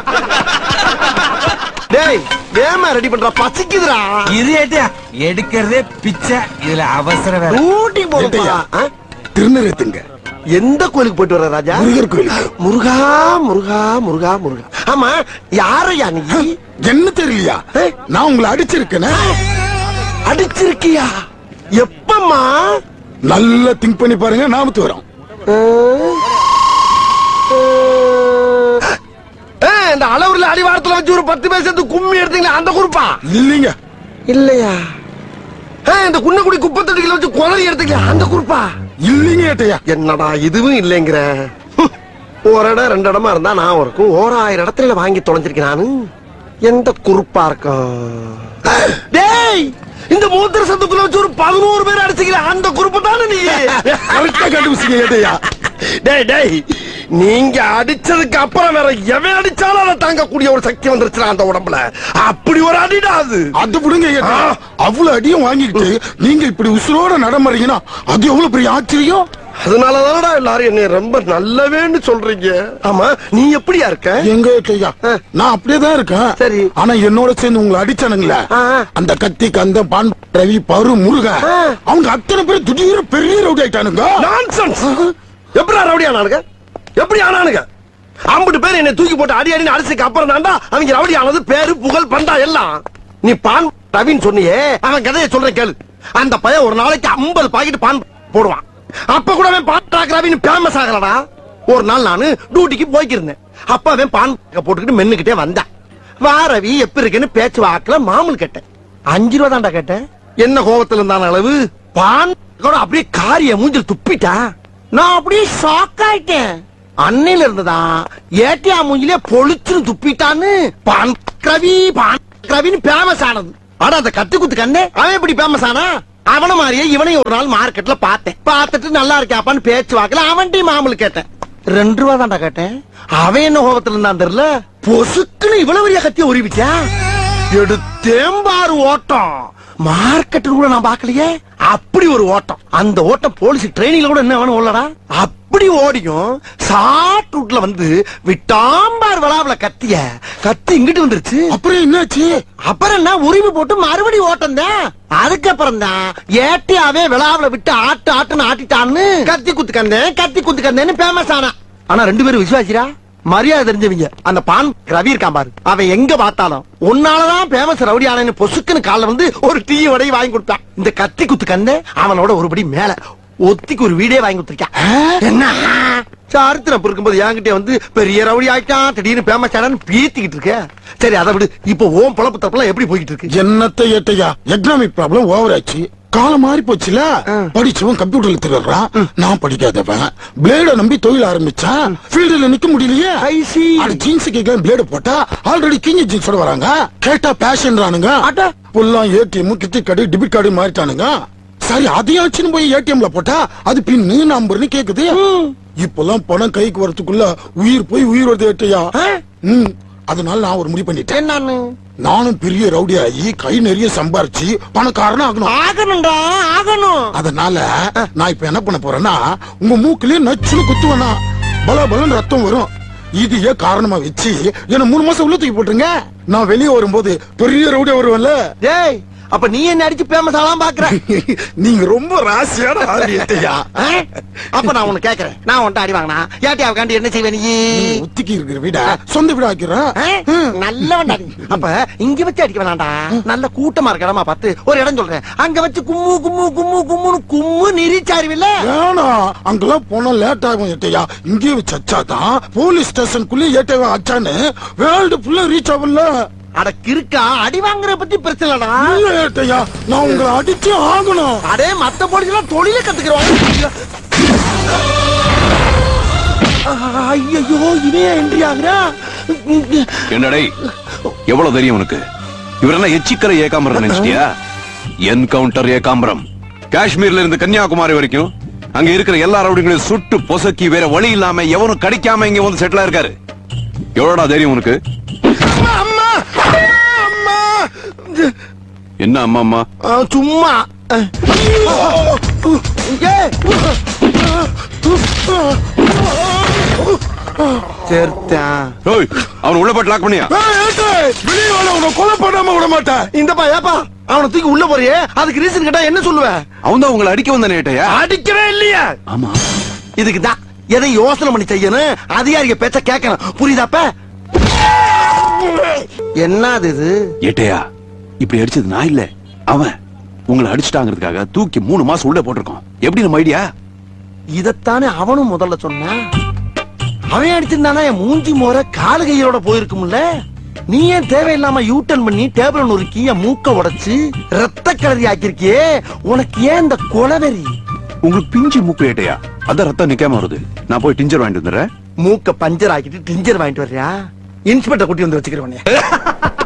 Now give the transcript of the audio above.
டேய் வேமா ரெடி பண்ற பசிக்குதுடா. இது ஏட்டியா எடுக்கிறதே பிச்சை, இதுல அவசர வேலை. ஊட்டி போகலையா? திருநெல்வேலிங்க. எந்த கோயிலுக்கு போயிட்டு வர ராஜா? முருகர் கோயிலுக்கு. முருகா முருகா முருகா முருகா. ஆமா யாரையா நீ? என்ன தெரியலையா? நான் உங்களை அடிச்சிருக்கேன். அடிச்சிருக்கியா? எப்பமா? நல்லா திங்க் பண்ணி பாருங்க, நாமத்து வரும். இந்த அளவுல அடிவாரத்துல வச்சு ஒரு 10 பேசத்து கும்மி எடுத்தீங்களா அந்த குரூப்பா? இல்லீங்க. இல்லையா? இந்த குன்னக்குடி குப்பத்தொட்டிகளை வச்சு குளறி எடுத்தீங்களா அந்த குரூப்பா? இல்லீங்க ஏட்டையா. என்னடா இதுவும் இல்லைங்கிற. ஒரு இடம் 2 இடமா இருந்தா நான் இருக்கும். 1000 இடத்துல வாங்கி தொலைஞ்சிருக்கேன் நானு. எந்த குரூப்பா இருக்கும்? டேய் இந்த மூத்திர சத்துக்குள்ள வச்சு ஒரு 11 பேர் அடிச்சீங்களா அந்த குரூப் தானே நீ? கரெக்டா கண்டுபிடிச்சீங்க ஏட்டையா. டேய் டேய் நீங்க அடிச்சதுக்கு அப்புறம் வேற எவன் அடிச்சாலும் அதை தாங்கக்கூடிய ஒரு சக்தி வந்துருச்சு அந்த உடம்புல. அப்படி ஒரு அடிடா அது. அது விடுங்க ஏட்டையா. அவ்வளவு அடியும் வாங்கிட்டு நீங்க இப்படி உசுரோட நடமறீங்கன்னா அது எவ்வளவு பெரிய ஆச்சரியம். அதனாலதானடா எல்லாரும் என்ன ரொம்ப நல்லவேன்னு சொல்றீங்க. ஆமா நீ எப்படியா இருக்க? எங்க ஏட்டையா நான் அப்படியேதான் இருக்கேன். சரி. ஆனா என்னோட சேர்ந்து உங்களை அடிச்சானுங்களே அந்த கத்தி கந்த பான் ரவி பரு முருக அவங்க அத்தனை பேர் திடீர்னு பெரிய ரவுடி ஆயிட்டானுங்க. நான்சென்ஸ். எப்படி ரவுடி ஆனானுங்க? எப்படி ஆனானுங்க? 50 பேர் என்னை தூக்கி போட்டு அடி அடின்னு அடிச்சுக்கு அப்புறம் தான்டா அவங்க ரவுடி ஆனது. பேரு புகழ் பண்டா எல்லாம். நீ பான் ரவின்னு சொன்னியே, அவன் கதையை சொல்றேன் கேளு. அந்த பையன் ஒரு நாளைக்கு 50 பாக்கெட் பான் போடுவான். அப்ப கூட அவன் பான் டாக் ரவின்னு ஃபேமஸ் ஆகலடா. ஒரு நாள் நானு டியூட்டிக்கு போய்க்கிருந்தேன். அப்ப அவன் பான் போட்டுக்கிட்டு மென்னுக்கிட்டே வந்தான். வா ரவி எப்படி இருக்குன்னு பேச்சு வாக்குல மாமூல் கேட்டேன். 5 ரூபா தான்டா கேட்டேன். என்ன கோபத்துல இருந்தான அளவு பான் அப்படியே காரிய மூஞ்சில் துப்பிட்டா. நான் அப்படியே ஷாக் ஆயிட்டேன். அன்னையில இருந்துதான் ஏட்டியா மூஞ்சிலே பொழிச்சுன்னு துப்பிட்டான்னு பான் ரவின்னு ஃபேமஸ் ஆனது. ஆனா அந்த கத்து குத்து கண்ணே அவன் எப்படி ஃபேமஸ் ஆனா? அவன மாதிரியே இவனையும் ஒரு நாள் மார்க்கெட்ல பார்த்தேன். பார்த்துட்டு நல்லா இருக்காப்பான்னு பேச்சு வாக்கல அவன்கிட்ட மாமூல் கேட்டேன். 2 ரூபா தான்டா கேட்டேன். அவன் என்ன கோபத்துல இருந்தான் தெரியல. பொசுக்குன்னு இவ்வளவு பெரிய கத்திய உருவிச்சா. எடுத்தேம்பாரு ஓட்டம். மார்க்கெட்டு கூட நான் பாக்கலையே. அப்படி ஒரு ஓட்டம். அந்த ஓட்டம் போலீஸ் ட்ரைனிங்ல கூட என்ன வேணும் உள்ளடா. அப்படி ஓடியும் ஷார்ட் ரூட்ல வந்து விட்டாம்பார் விளாவுல கத்தி இங்கிட்டு வந்துருச்சு. அப்புறம் என்னாச்சு? அப்புறம் என்ன உரிமை போட்டு மறுபடி ஓட்டம் தான். அதுக்கப்புறம் தான் ஏட்டியாவே விளாவுல விட்டு ஆட்டுன்னு ஆட்டிட்டான்னு கத்தி குத்துக்கந்தேன்னு ஃபேமஸ் ஆனா. ஆனா 2 பேரும் விசுவாசிரா மரியாதை தெரிஞ்சவங்க. அந்த பான் ரவி இருக்கான் பாரு, அவன் எங்க பார்த்தாலும் உன்னாலதான் ஃபேமஸ் ரவுடி ஆனு பொசுக்குன்னு கால வந்து ஒரு டீ வடையை வாங்கி கொடுத்தான். இந்த கத்தி குத்து கண்ணு அவனோட ஒருபடி மேல ஒத்திக்கு ஒரு வீடே வாங்கி கொடுத்திருக்கான். என்ன சரித்திரம் இருக்கும்போது என்கிட்ட வந்து பெரிய ரவுடி ஆயிட்டான் திடீர்னு ஃபேமஸ் ஆனான்னு பீத்திக்கிட்டு இருக்க. சரி அதை விடு. இப்போ ஓம் பொழப்பு தப்பெல்லாம் எப்படி போயிட்டு இருக்கு? என்னத்தை ஏட்டையா, எக்கனாமிக் ப்ராப்ளம் ஓவர் ஆச்சு. காலம் மாறி போச்சுல. படிச்சவன் கம்ப்யூட்டர்ல திருடுறான், நான் படிக்காதவன் பிளேட நம்பி தொழில் ஆரம்பிச்சான். ஃபீல்டுல நிக்க முடியலையே. ஜீன்ஸ் கேட்க பிளேட போட்டா ஆல்ரெடி கிஞ்சி ஜீன்ஸோட வராங்க. கேட்டா பேஷன்றானுங்க. புல்லாம் ATM credit card debit card மாறிட்டானுங்க. சரி அதையாச்சுன்னு போய் ஏடிஎம்ல போட்டா அது பின்னு நம்பர்னு கேக்குது. இப்பெல்லாம் பணம் கைக்கு வரதுக்குள்ள உயிர் போய் உயிர் வருது ஏட்டையா. அதனால நான் ஒரு முடிவு பண்ணிட்டேன். நானும் பெரிய ரவுடி ஆகி கை நிறைய சம்பாரிச்சு பணக்காரனா ஆகணும். அதனால நான் இப்ப என்ன பண்ண போறேன்னா உங்க மூக்கிலே நச்சுன்னு குத்துவேனா பல பலன் ரத்தம் வரும். இதையே காரணமா வச்சு என்ன 3 மாசம் உள்ள தூக்கி போட்டுருங்க. நான் வெளியே வரும்போது பெரிய ரவுடியா வருவேன்ல. டேய் அப்ப நீ என்ன அடிச்சு ஃபேமஸ் ஆலாம் பாக்குற? நீங்க ரொம்ப ராசியான ஆளியா. அப்ப நான் உன்னை கேக்குறேன், நான் உன்ட்ட அடி வாங்கினா ஏட்டியா காண்டி என்ன செய்வே? நீ உத்திக்கு இருக்கிற வீட சொந்த வீட ஆக்கிறேன். நல்லவன்டா. அப்ப இங்க வச்சு அடிக்க வேணாண்டா. நல்ல கூட்டமா இருக்க இடமா பார்த்து ஒரு இடம் சொல்றேன், அங்க வச்சு கும்மு கும்மு கும்மு கும்முன்னு கும்மு நிரிச்சாருவில்ல. வேணாம், அங்கெல்லாம் போனா லேட் ஆகும் ஏட்டையா. இங்கே வச்சு அச்சாதான் போலீஸ் ஸ்டேஷனுக்குள்ளே ஏட்டையா அச்சான்னு வேர்ல்டு ஃபுல்லா ரீச் ஆகும்ல. அட கிறுக்கா, அடி வாங்குற பத்தி பிரச்சனைடா. இல்ல ஏட்டையா, நான் உங்களை அடிச்சு ஆகணும். அடே மத்த போலீஸ் எல்லாம் தொழில கத்துக்கிறோம். ஐயோ இவே என்ட்ரி ஆகுறா. என்னடே எவ்வளவு தெரியும் உனக்கு? இவரெல்லாம் எச்சிக்கரை ஏகாம்பரம் நினைச்சிட்டியா? என்கவுண்டர் ஏகாம்பரம். காஷ்மீர்ல இருந்து கன்னியாகுமரி வரைக்கும் அங்க இருக்கிற எல்லா ரவுடிங்களையும் சுட்டு பொசக்கி வேற வழி இல்லாம எவனும் கடிக்காம இங்க வந்து செட்டில் இருக்காரு. எவ்வளோடா தெரியும் உனக்கு? என்ன அம்மா அம்மா? சும்மா சேர்த்தான். ஓய், அவன் உள்ள போட்டு லாக் பண்ணியா? வெளியே வாழ உன்னை கொலை பண்ணாம விட மாட்டேன். இந்தப்பா ஏப்பா அவனை தூக்கி உள்ள போறியே அதுக்கு ரீசன் கேட்டா என்ன சொல்லுவ? அவன் தான் உங்களை அடிக்க வந்த நேட்டையா? அடிக்கவே இல்லையா? ஆமா. இதுக்குதான் எதை யோசனை பண்ணி செய்யணும், அதிகாரிக பேச்ச கேட்கணும். புரியுதாப்ப? என்னது இது? ஏட்டையா, இப்படி அடிச்சது நான் இல்ல, அவன். உங்களை அடிச்சுட்டாங்கிறதுக்காக தூக்கி 3 மாசம் உள்ள போட்டிருக்கோம். எப்படி நம்ம ஐடியா? இதத்தானே அவனும் முதல்ல சொன்னான். அவன் அடிச்சிருந்தானா என் மூஞ்சி மோர காலு கையோட போயிருக்கும்ல. நீ ஏன் தேவையில்லாம யூட்டன் பண்ணி டேபிள் நொறுக்கி என் மூக்க உடைச்சு ரத்த கலரி ஆக்கிருக்கியே? உனக்கு ஏன் இந்த கொலவெறி? உங்களுக்கு பிஞ்சு மூக்கு ஏட்டையா, அதான் ரத்தம் நிக்காம வருது. நான் போய் டிஞ்சர் வாங்கிட்டு வந்துடுறேன். மூக்க பஞ்சர் ஆக்கிட்டு டிஞ்சர் வாங்கிட்டு வர்றியா? இன்ஸ்பெக்டர் கூட்டி வந்து வச்சுக்கிறவனே.